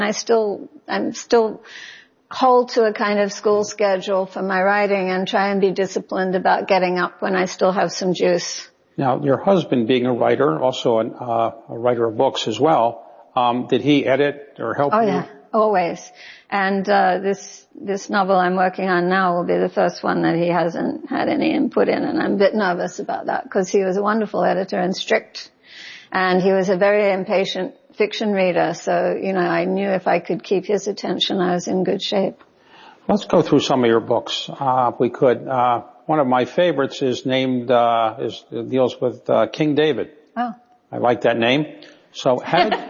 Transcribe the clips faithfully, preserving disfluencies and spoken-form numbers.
I still, I'm still hold to a kind of school schedule for my writing and try and be disciplined about getting up when I still have some juice. Now, your husband being a writer, also an, uh, a writer of books as well, um, did he edit or help oh, you? Oh, yeah, always. And uh this this novel I'm working on now will be the first one that he hasn't had any input in, and I'm a bit nervous about that because he was a wonderful editor and strict, and he was a very impatient fiction reader, so, you know, I knew if I could keep his attention, I was in good shape. Let's go through some of your books, uh, if we could. Uh, one of my favorites is named, uh, is, deals with, uh, King David. Oh. I like that name. So how did,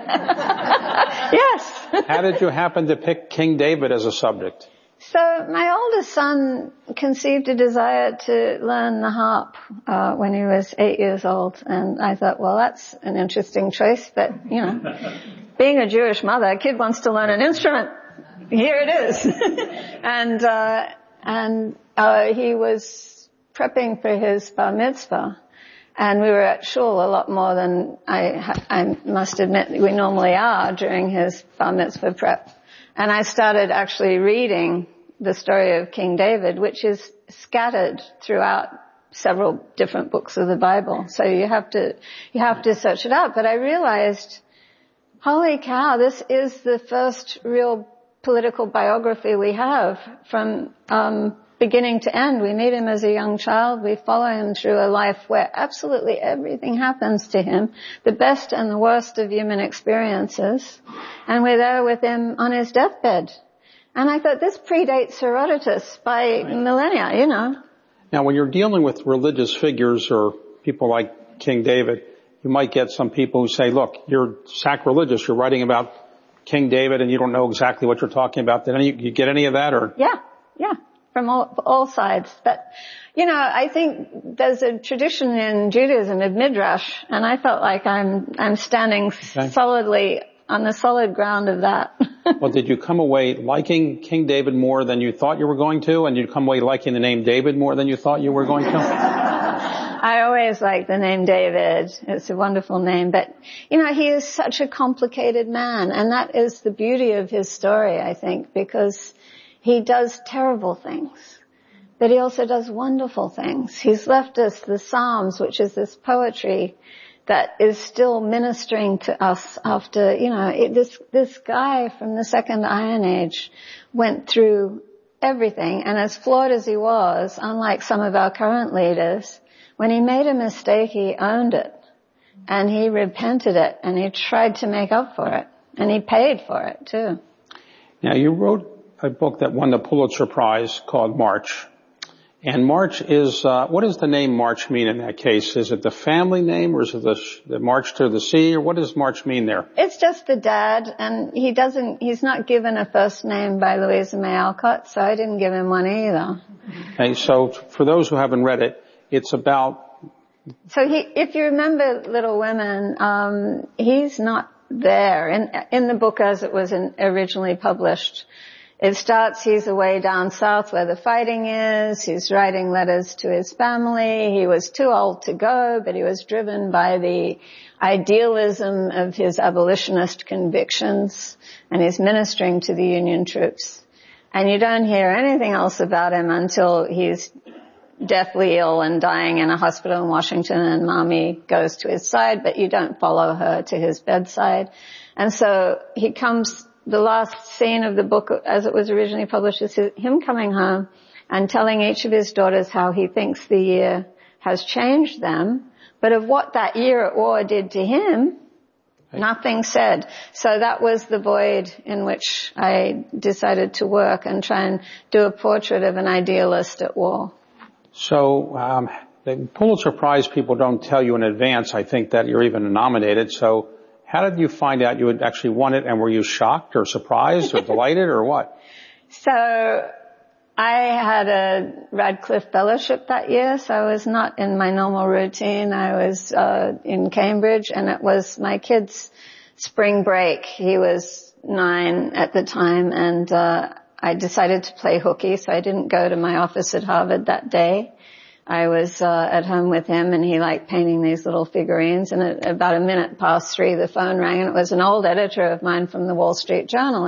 yes. how did you happen to pick King David as a subject? So my oldest son conceived a desire to learn the harp uh when he was eight years old, and I thought, well, that's an interesting choice, but, you know, being a Jewish mother, a kid wants to learn an instrument. Here it is. and uh and uh he was prepping for his bar mitzvah, and we were at shul a lot more than I I must admit we normally are during his bar mitzvah prep. And I started actually reading the story of King David, which is scattered throughout several different books of the Bible. So you have to, you have to search it out. But I realized, holy cow, this is the first real political biography we have from, um, beginning to end. We meet him as a young child. We follow him through a life where absolutely everything happens to him, the best and the worst of human experiences. And we're there with him on his deathbed. And I thought, this predates Herodotus by millennia, you know. Now, when you're dealing with religious figures or people like King David, you might get some people who say, look, you're sacrilegious. You're writing about King David and you don't know exactly what you're talking about. Did any, you get any of that? Or Yeah, yeah. From all, all sides. But, you know, I think there's a tradition in Judaism of midrash, and I felt like I'm, I'm standing okay. solidly on the solid ground of that. Well, did you come away liking King David more than you thought you were going to? And did you come away liking the name David more than you thought you were going to? I always like the name David. It's a wonderful name. But, you know, he is such a complicated man, and that is the beauty of his story, I think, because he does terrible things, but he also does wonderful things. He's left us the Psalms, which is this poetry that is still ministering to us after, you know, it, this, this guy from the Second Iron Age went through everything, and as flawed as he was, unlike some of our current leaders, when he made a mistake, he owned it, and he repented it, and he tried to make up for it, and he paid for it, too. Now, you wrote a book that won the Pulitzer Prize called March. And March is, uh, what does the name March mean in that case? Is it the family name, or is it the, the March to the Sea, or what does March mean there? It's just the dad, and he doesn't, he's not given a first name by Louisa May Alcott, so I didn't give him one either. Okay, so for those who haven't read it, it's about... So he, if you remember Little Women, um, he's not there in, in the book as it was in, originally published. It starts, he's away down south where the fighting is. He's writing letters to his family. He was too old to go, but he was driven by the idealism of his abolitionist convictions, and he's ministering to the Union troops. And you don't hear anything else about him until he's deathly ill and dying in a hospital in Washington, and Mommy goes to his side, but you don't follow her to his bedside. And so he comes... The last scene of the book, as it was originally published, is him coming home and telling each of his daughters how he thinks the year has changed them. But of what that year at war did to him, nothing said. So that was the void in which I decided to work and try and do a portrait of an idealist at war. So um, the Pulitzer Prize people don't tell you in advance, I think, that you're even nominated. So how did you find out you had actually won it, and were you shocked or surprised or delighted or what? So I had a Radcliffe Fellowship that year, so I was not in my normal routine. I was uh in Cambridge, and it was my kid's spring break. He was nine at the time, and uh I decided to play hooky, so I didn't go to my office at Harvard that day. I was uh at home with him, and he liked painting these little figurines, and at about a minute past three the phone rang, and it was an old editor of mine from the Wall Street Journal.